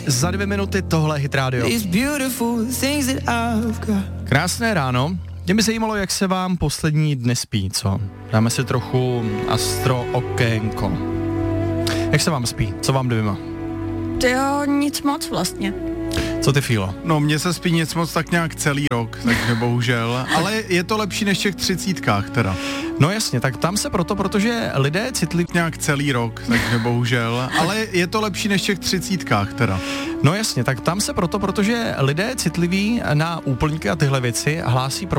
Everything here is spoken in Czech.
za 2 minuty, tohle Hit Radio. Krásné ráno. Mě by zajímalo, jak se vám poslední dny spí, co? Dáme si trochu astro okénko. Jak se vám spí? Co vám dvěma? Jo, nic moc vlastně. Co ty, Fílo? No, mně se spí nic moc tak nějak celý rok, takže bohužel. Ale je to lepší než těch 30kách teda. No jasně, tak tam se proto, protože lidé citliví nějak celý rok, takže bohužel. Ale je to lepší než těch 30kách teda. No jasně, tak tam se proto, protože lidé citliví na úplňky a tyhle věci hlásí